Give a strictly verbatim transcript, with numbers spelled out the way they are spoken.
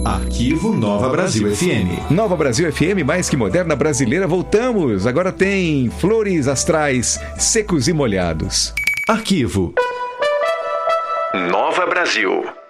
Arquivo Nova Brasil F M. Nova Brasil F M, mais que moderna brasileira, voltamos. Agora tem Flores Astrais, Secos e Molhados. Arquivo Nova Brasil.